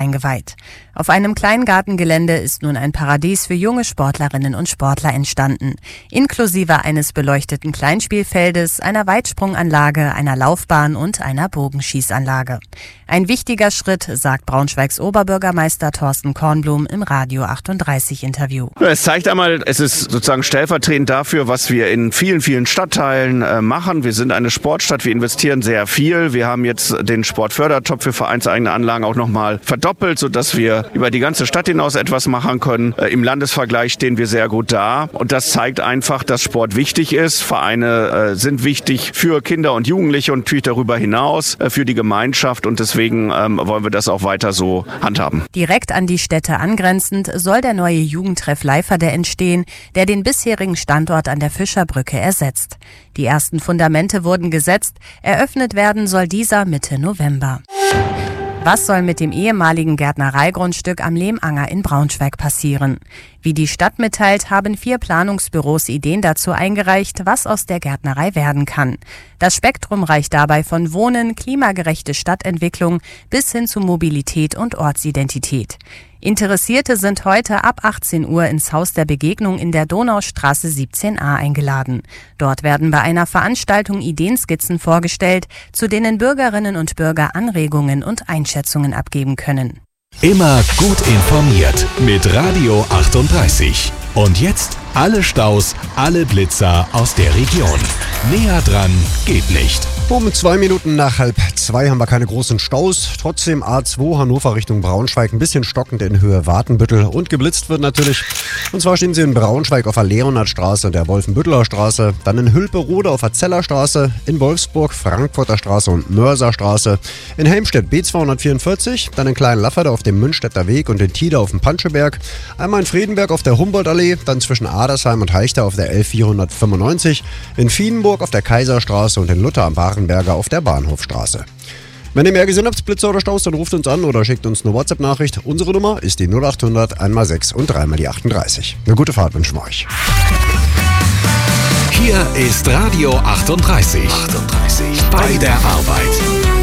eingeweiht. Auf einem Kleingartengelände ist nun ein Paradies für junge Sportlerinnen und Sportler entstanden, inklusive eines beleuchteten Kleinspielfeldes, einer Weitsprunganlage, einer Laufbahn und einer Bogenschießanlage. Ein wichtiger Schritt, sagt Braunschweigs Oberbürgermeister Thorsten Kornblum im Radio 38 Interview. Es zeigt einmal, es ist sozusagen stellvertretend dafür, was wir in vielen, vielen Stadtteilen machen. Wir sind eine Sportstadt, wir investieren sehr viel. Wir haben jetzt den Sportfördertopf für vereinseigene Anlagen auch nochmal verdoppelt, sodass wir über die ganze Stadt hinaus etwas machen können. Im Landesvergleich stehen wir sehr gut da. Und das zeigt einfach, dass Sport wichtig ist. Vereine sind wichtig für Kinder und Jugendliche und natürlich darüber hinaus für die Gemeinschaft. Und deswegen wollen wir das auch weiter so handhaben. Direkt an die Städte angrenzend soll der neue Jugendtreff Leiferde entstehen, der den bisherigen Standort an der Fischerbrücke ersetzt. Die ersten Fundamente wurden gesetzt. Eröffnet werden soll dieser Mitte November. Was soll mit dem ehemaligen Gärtnereigrundstück am Lehmanger in Braunschweig passieren? Wie die Stadt mitteilt, haben 4 Planungsbüros Ideen dazu eingereicht, was aus der Gärtnerei werden kann. Das Spektrum reicht dabei von Wohnen, klimagerechte Stadtentwicklung bis hin zu Mobilität und Ortsidentität. Interessierte sind heute ab 18 Uhr ins Haus der Begegnung in der Donaustraße 17a eingeladen. Dort werden bei einer Veranstaltung Ideenskizzen vorgestellt, zu denen Bürgerinnen und Bürger Anregungen und Einschätzungen abgeben können. Immer gut informiert mit Radio 38. Und jetzt alle Staus, alle Blitzer aus der Region. Näher dran geht nicht. Um 2 Minuten nach 1:30 haben wir keine großen Staus. Trotzdem A2 Hannover Richtung Braunschweig ein bisschen stockend in Höhe Wartenbüttel und geblitzt wird natürlich. Und zwar stehen sie in Braunschweig auf der Leonhardstraße und der Wolfenbütteler Straße, dann in Hülperode auf der Zellerstraße, in Wolfsburg Frankfurter Straße und Mörserstraße, in Helmstedt B244, dann in Kleinlafferde auf dem Münstetter Weg und in Tida auf dem Panscheberg, einmal in Friedenberg auf der Humboldtallee, dann zwischen Adersheim und Heichter auf der L495, in Vienburg auf der Kaiserstraße und in Luther am Barenberger auf der Bahnhofstraße. Wenn ihr mehr gesehen habt, Blitzer oder Staus, dann ruft uns an oder schickt uns eine WhatsApp-Nachricht. Unsere Nummer ist die 0800 1x6 und 3x die 38. Eine gute Fahrt wünschen wir euch. Hier ist Radio 38. Bei der Arbeit.